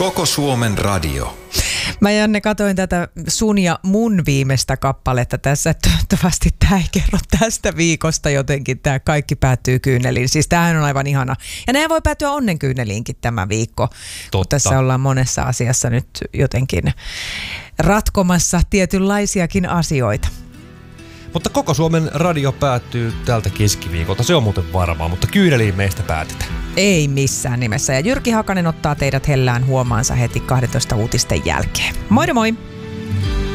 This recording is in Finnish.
Koko Suomen radio. Mä Janne katoin tätä sun ja mun viimeistä kappaletta tässä. Toivottavasti tää ei kerro tästä viikosta jotenkin. Tää kaikki päättyy kyyneliin. Siis tämähän on aivan ihana. Ja nämä voi päätyä onnenkyyneliinkin tämä viikko. Totta. Tässä ollaan monessa asiassa nyt jotenkin ratkomassa tietynlaisiakin asioita. Mutta Koko Suomen radio päättyy tältä keskiviikolta. Se on muuten varmaa, mutta kyyneliin meistä päätetään. Ei missään nimessä. Ja Jyrki Hakanen ottaa teidät hellään huomaansa heti 12 uutisten jälkeen. Moi moi!